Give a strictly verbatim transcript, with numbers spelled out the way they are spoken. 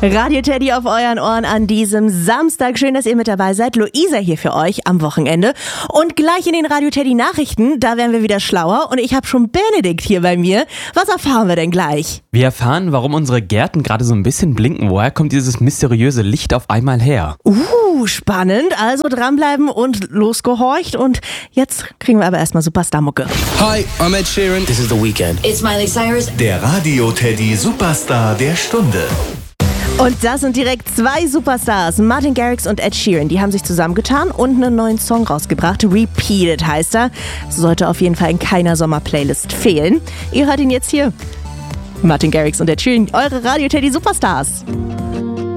Radio Teddy auf euren Ohren an diesem Samstag. Schön, dass ihr mit dabei seid. Luisa hier für euch am Wochenende. Und gleich in den Radio Teddy Nachrichten, da werden wir wieder schlauer. Und ich habe schon Benedikt hier bei mir. Was erfahren wir denn gleich? Wir erfahren, warum unsere Gärten gerade so ein bisschen blinken. Woher kommt dieses mysteriöse Licht auf einmal her? Uh, spannend. Also dranbleiben und losgehorcht. Und jetzt kriegen wir aber erstmal Superstar-Mucke. Hi, I'm Ed Sheeran. This is The Weeknd. It's Miley Cyrus. Der Radio Teddy Superstar der Stunde. Und das sind direkt zwei Superstars, Martin Garrix und Ed Sheeran. Die haben sich zusammengetan und einen neuen Song rausgebracht. Repeated heißt er. Sollte auf jeden Fall in keiner Sommerplaylist fehlen. Ihr hört ihn jetzt hier. Martin Garrix und Ed Sheeran, eure Radio Teddy Superstars.